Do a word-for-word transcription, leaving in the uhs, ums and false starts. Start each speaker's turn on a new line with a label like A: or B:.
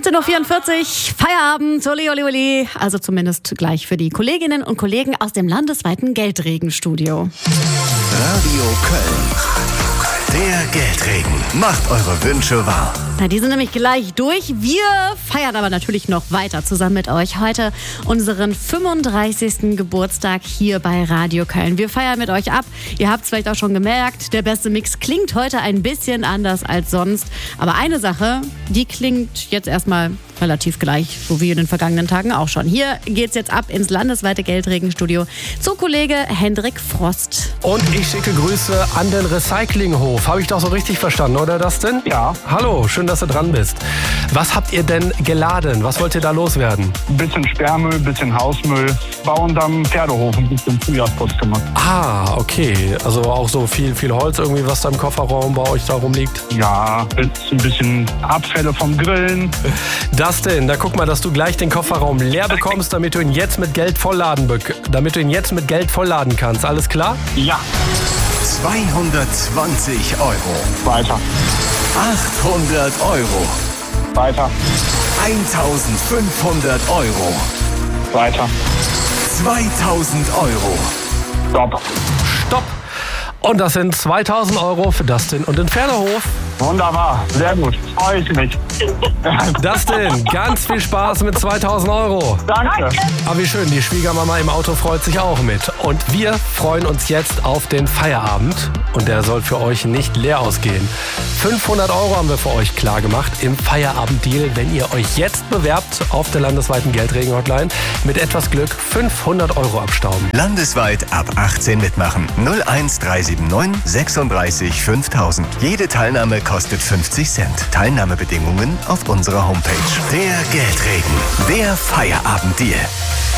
A: achtzehn Uhr vierundvierzig, Feierabend, oli, oli, oli. Also zumindest gleich für die Kolleginnen und Kollegen aus dem landesweiten Geldregenstudio.
B: Radio Köln. Der Geldregen macht eure Wünsche wahr.
A: Na, die sind nämlich gleich durch. Wir feiern aber natürlich noch weiter zusammen mit euch. Heute unseren fünfunddreißigsten Geburtstag hier bei Radio Köln. Wir feiern mit euch ab. Ihr habt es vielleicht auch schon gemerkt, der beste Mix klingt heute ein bisschen anders als sonst. Aber eine Sache, die klingt jetzt erstmal relativ gleich, so wie in den vergangenen Tagen auch schon. Hier geht's jetzt ab ins landesweite Geldregenstudio zu Kollege Hendrik Frost.
C: Und ich schicke Grüße an den Recyclinghof. Habe ich doch so richtig verstanden, oder Dustin?
D: Ja.
C: Hallo, schön, dass du dran bist. Was habt ihr denn geladen? Was wollt ihr da loswerden?
D: Ein bisschen Sperrmüll, ein bisschen Hausmüll. Bei unserem Pferdehof ein bisschen Frühjahrsputz gemacht.
C: Ah, okay. Also auch so viel, viel Holz irgendwie, was da im Kofferraum bei euch da rumliegt?
D: Ja, jetzt ein bisschen Abfälle vom Grillen.
C: Dustin, da guck mal, dass du gleich den Kofferraum leer bekommst, damit du ihn jetzt mit Geld vollladen, be- damit du ihn jetzt mit Geld vollladen kannst. Alles klar?
D: Ja.
B: zweihundertzwanzig Euro.
D: Weiter.
B: achthundert Euro.
D: Weiter.
B: eintausendfünfhundert Euro.
D: Weiter.
B: zweitausend Euro.
D: Stopp.
C: Stopp! Und das sind zweitausend Euro für Dustin und den Pferdehof.
D: Wunderbar. Sehr gut. Freue ich mich.
C: Dustin, ganz viel Spaß mit zweitausend Euro.
D: Danke.
C: Aber wie schön, die Schwiegermama im Auto freut sich auch mit. Und wir freuen uns jetzt auf den Feierabend. Und der soll für euch nicht leer ausgehen. fünfhundert Euro haben wir für euch klar gemacht im Feierabenddeal, wenn ihr euch jetzt bewerbt auf der landesweiten Geldregen-Hotline. Mit etwas Glück fünfhundert Euro abstauben.
B: Landesweit ab achtzehn mitmachen. null eins drei sieben neun sechsunddreißig fünftausend. Jede Teilnahme kostet fünfzig Cent. Teilnahmebedingungen auf unserer Homepage. Der Geldregen. Der Feierabenddeal.